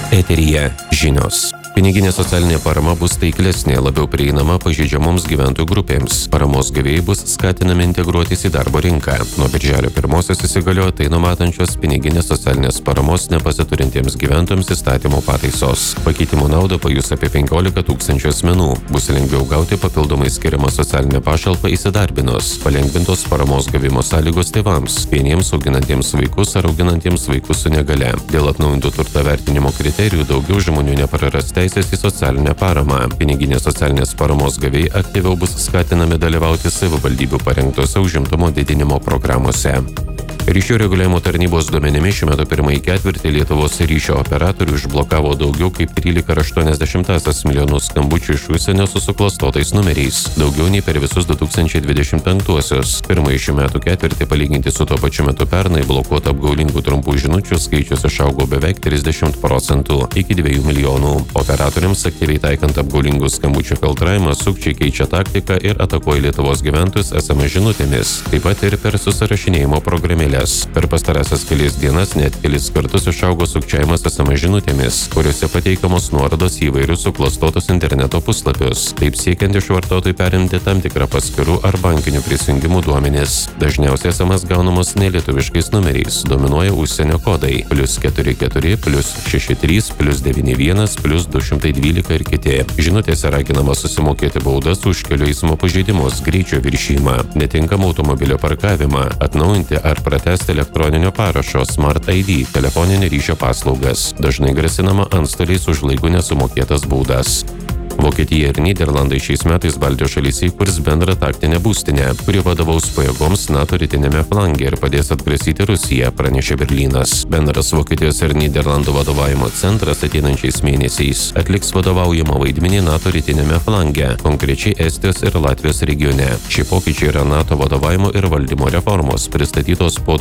Eteryje žinios. Piniginė socialinė parama bus taiklesnė, labiau prieinama pažeidžiamoms gyventojų grupėms. Paramos gavėjai bus skatinami integruotis į darbo rinką. Nuo birželio 1 įsigaliojo tai numatančios piniginės socialinės paramos nepasiturintiems gyventojams įstatymo pataisos. Pakeitimų naudą pajus apie 15 000 asmenų. Bus lengviau gauti papildomai skiriamą socialinę pašalpą įsidarbinus. Palengvintos paramos gavimo sąlygos tėvams, vieniems auginantiems vaikus ar auginantiems vaikus su negale. Dėl atnaujintų turto vertinimo kriterijų daugiau žmonių nepraras teisės į socialinę paramą. Piniginės socialinės paramos gavėjai aktyviau bus skatinami dalyvauti savivaldybių parengtose užimtumo didinimo programuose. Ryšio reguliavimo tarnybos duomenimis šiuo metu pirmąjį ketvirtį Lietuvos ryšio operatorių užblokavo daugiau kaip 13,8 milijonų skambučių iš užsienio su suklastotais numeriais, daugiau nei per visus 2025-uosius. Pirmąjį šių metų ketvirtį palyginti su tuo pačiu metu pernai blokuota apgaulingų trumpų žinučių skaičius išaugo beveik 30% iki 2 milijonų. Operatoriams aktyviai taikant apgaulingų skambučių filtravimą, sukčiai keičia taktiką ir atakuoja Lietuvos gyventojus SMS žinutėmis, taip pat ir per susirašinėjimo programėlę. Per pastarąsias kelias dienas net kelis kartus išaugo sukčiavimas SMS žinutėmis, kuriuose pateikiamos nuorodos į įvairius suklastotus interneto puslapius, taip siekiant iš vartotojų perimti tam tikrą paskyrų ar bankinių prisijungimų duomenis. Dažniausiai SMS gaunamos nelietuviškais numeriais, dominuoja užsienio kodai +44, +63, +91, +212 ir kiti. Žinutėse raginama susimokėti baudas už kelių eismo pažeidimus, greičio viršijimą, netinkamą automobilio parkavimą, atnaujinti ar pratęsti elektroninio parašo Smart ID telefoninio ryšio paslaugas. Dažnai grasinama antstoliais už laiku nesumokėtas baudas. Vokietija ir Nyderlandai šiais metais Baltijos šalyse įkurs bendrą taktinę būstinę, kuri vadovaus pajėgoms NATO rytiniame flange ir padės atgrasyti Rusiją, pranešė Berlynas. Bendras Vokietijos ir Nyderlandų vadovavimo centras ateinančiais mėnesiais atliks vadovaujamą vaidmenį NATO rytiniame flange, konkrečiai Estijos ir Latvijos regione. Šie pokyčiai yra NATO vadovavimo ir valdymo reformos, pristatytos po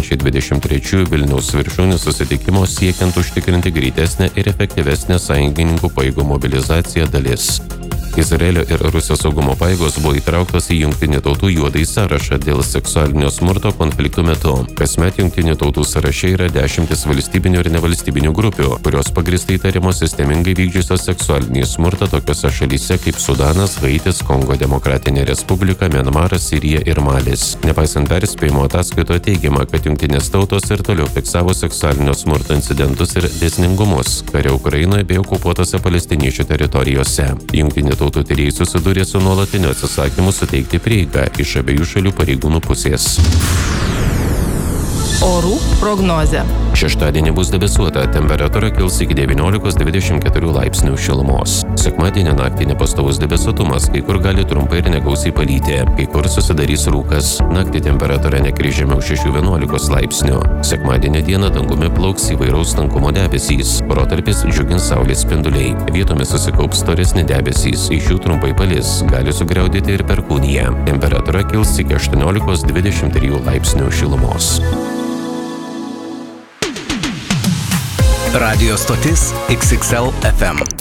2023 Vilniaus viršūnių susitikimo siekiant užtikrinti greitesnę ir efektyvesnę sąjungininkų pajėgų mobilizaciją dalis. Izraelio ir Rusijos saugumo pajėgos buvo įtrauktos į Jungtinių tautų juodąjį sąrašą dėl seksualinio smurto konfliktų metu. Kasmet Jungtinių tautų sąraše yra 10 valstybinių ir nevalstybinių grupių, kurios pagrįstai įtariamos sistemingai vykdžiusios seksualinį smurtą tokiose šalyse kaip Sudanas, Haitis, Kongo Demokratinė Respublika, Mianmaras, Sirija ir Malis. Nepaisant perspėjimo ataskaitoje teigiama, kad Jungtinės tautos ir toliau fiksavo seksualinio smurto incidentus ir dėsningumus kare Ukrainoje bei okupuotose palestiniečių teritorijose. Jungtinių tautų tyrėjai susidūrė su nuolatiniu atsisakymu suteikti prieigą iš abiejų šalių pareigūnų pusės. Orų prognozė. Šeštadienį bus debesuota, temperatūra kils iki 19–24 laipsnių šilumos. Sekmadienį naktį nepastovus debesuotumas, kai kur gali trumpai ir negausiai palyti, kai kur susidarys rūkas. Naktį temperatūra nekris žemiau 6–11 laipsnių. Sekmadienį dieną dangumi plauks įvairaus tankumo debesys, protarpiais džiugins saulės spinduliai. Vietomis susikaups storesni debesys, iš jų trumpai palis, gali sugriaudėti ir perkūnija. Temperatūra kils iki 18–23 laipsnių šilumos. Radio stotis XXL FM.